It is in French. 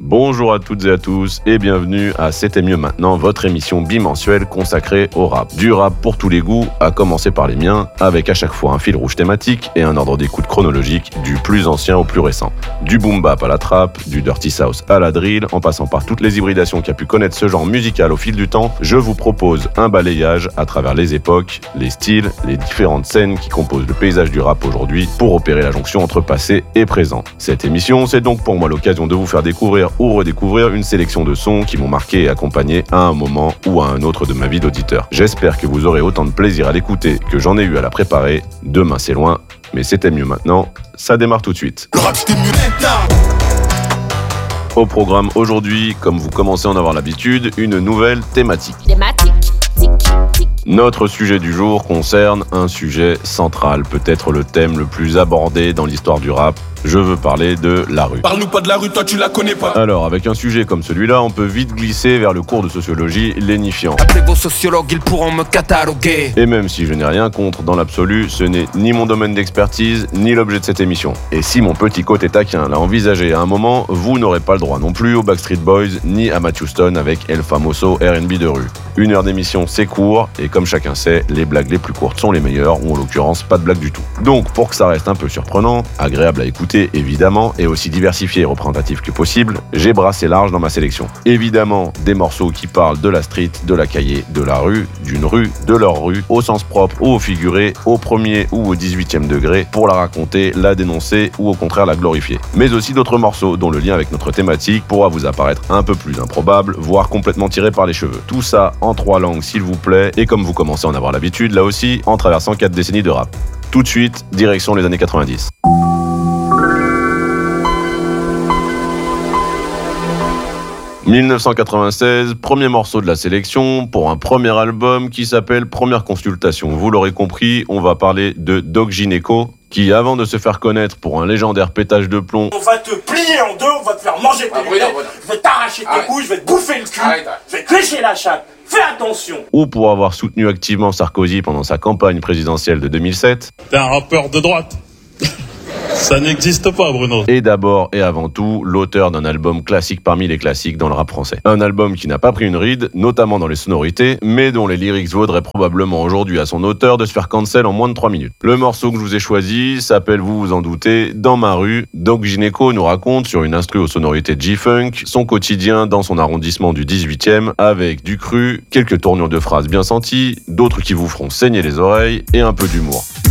Bonjour à toutes et à tous et bienvenue à C'était mieux maintenant, votre émission bimensuelle consacrée au rap. Du rap pour tous les goûts, à commencer par les miens, avec à chaque fois un fil rouge thématique et un ordre d'écoute chronologique du plus ancien au plus récent. Du boom bap à la trap, du dirty south à la drill, en passant par toutes les hybridations qu'a pu connaître ce genre musical au fil du temps, je vous propose un balayage à travers les époques, les styles, les différentes scènes qui composent le paysage du rap aujourd'hui pour opérer la jonction entre passé et présent. Cette émission, c'est donc pour moi l'occasion de vous faire découvrir ou redécouvrir une sélection de sons qui m'ont marqué et accompagné à un moment ou à un autre de ma vie d'auditeur. J'espère que vous aurez autant de plaisir à l'écouter que j'en ai eu à la préparer. Demain c'est loin, mais c'était mieux maintenant. Ça démarre tout de suite. Le rap, c'était mieux maintenant. Au programme aujourd'hui, comme vous commencez à en avoir l'habitude, une nouvelle thématique. Notre sujet du jour concerne un sujet central, peut-être le thème le plus abordé dans l'histoire du rap. Je veux parler de la rue. Parle-nous pas de la rue, toi tu la connais pas. Alors, avec un sujet comme celui-là, on peut vite glisser vers le cours de sociologie lénifiant. Appelez vos sociologues, ils pourront me cataloguer. Et même si je n'ai rien contre, dans l'absolu, ce n'est ni mon domaine d'expertise, ni l'objet de cette émission. Et si mon petit côté taquin l'a envisagé à un moment, vous n'aurez pas le droit non plus aux Backstreet Boys, ni à Matt Houston avec El Famoso R&B de rue. 1 heure d'émission, c'est court, et comme chacun sait, les blagues les plus courtes sont les meilleures, ou en l'occurrence, pas de blagues du tout. Donc, pour que ça reste un peu surprenant, agréable à écouter, évidemment, et aussi diversifié et représentatif que possible, j'ai brassé large dans ma sélection. Évidemment, des morceaux qui parlent de la street, de la cahier, de la rue, d'une rue, de leur rue, au sens propre ou au figuré, au premier ou au 18e degré, pour la raconter, la dénoncer ou au contraire la glorifier. Mais aussi d'autres morceaux dont le lien avec notre thématique pourra vous apparaître un peu plus improbable, voire complètement tiré par les cheveux. Tout ça en 3 langues s'il vous plaît, et comme vous commencez à en avoir l'habitude, là aussi, en traversant 4 décennies de rap. Tout de suite, direction les années 90. « 1996, premier morceau de la sélection pour un premier album qui s'appelle Première Consultation. Vous l'aurez compris, on va parler de Doc Gynéco, qui, avant de se faire connaître pour un légendaire pétage de plomb... On va te plier en deux, on va te faire manger tes lunettes, je vais t'arracher tes couilles, je vais te bouffer le cul, je vais te lécher la chatte. Fais attention! Ou pour avoir soutenu activement Sarkozy pendant sa campagne présidentielle de 2007. T'es un rappeur de droite. Ça n'existe pas, Bruno. Et d'abord et avant tout, l'auteur d'un album classique parmi les classiques dans le rap français. Un album qui n'a pas pris une ride, notamment dans les sonorités, mais dont les lyrics vaudraient probablement aujourd'hui à son auteur de se faire cancel en moins de 3 minutes. Le morceau que je vous ai choisi s'appelle, vous vous en doutez, Dans ma rue. Doc Gynéco nous raconte, sur une instru aux sonorités G-Funk, son quotidien dans son arrondissement du 18e, avec du cru, quelques tournures de phrases bien senties, d'autres qui vous feront saigner les oreilles et un peu d'humour.